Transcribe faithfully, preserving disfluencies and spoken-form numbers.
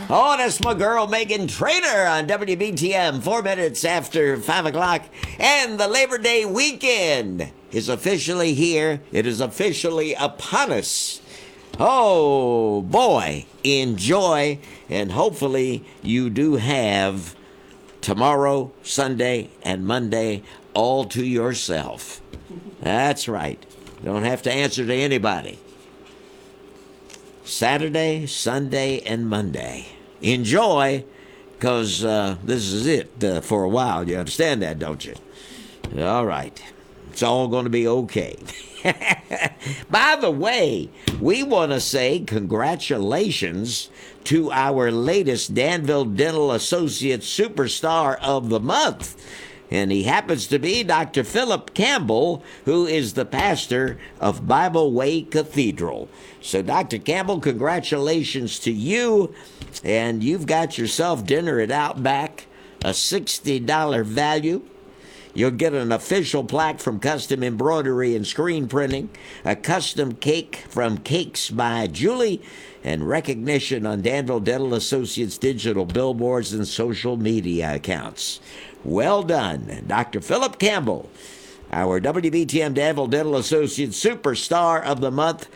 Oh, that's my girl Megan Trainor on W B T M, four minutes after five o'clock. And the Labor Day weekend is officially here. It is officially upon us. Oh, boy, enjoy. And hopefully you do have tomorrow, Sunday, and Monday all to yourself. That's right. Don't have to answer to anybody. Saturday, Sunday, and Monday. Enjoy, because uh, this is it uh, for a while. You understand that, don't you? All right. It's all going to be okay. By the way, we want to say congratulations to our latest Danville Dental Associates Superstar of the Month. And he happens to be Doctor Philip Campbell, who is the pastor of Bible Way Cathedral. So, Doctor Campbell, congratulations to you. And you've got yourself dinner at Outback, a sixty dollars value. You'll get an official plaque from Custom Embroidery and Screen Printing, a custom cake from Cakes by Julie, and recognition on Danville Dental Associates digital billboards and social media accounts. Well done, Doctor Philip Campbell, our W B T M Danville Dental Associates Superstar of the Month.